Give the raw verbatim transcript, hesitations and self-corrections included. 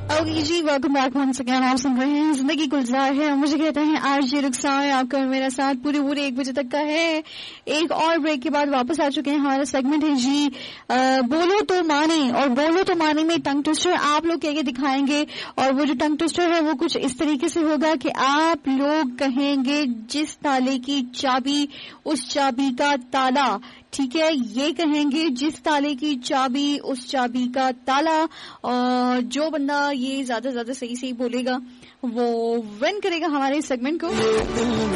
Okay जी, welcome back once again. आप सुन रहे हैं जिंदगी गुलजार है और मुझे कहते हैं आरजे रुखसार। आपका मेरा साथ पूरे पूरे एक बजे तक का है। एक और ब्रेक के बाद वापस आ चुके हैं। हमारा सेगमेंट है जी आ, बोलो तो माने, और बोलो तो माने में टंग ट्विस्टर आप लोग कह के दिखाएंगे। और वो जो टंग ट्विस्टर है वो कुछ इस तरीके से होगा कि आप लोग कहेंगे जिस ताले की चाबी उस चाबी का ताला। ठीक है, ये कहेंगे जिस ताले की चाबी उस चाबी का ताला। और जो बंदा ये ज्यादा ज्यादा सही सही बोलेगा वो विन करेगा हमारे सेगमेंट को।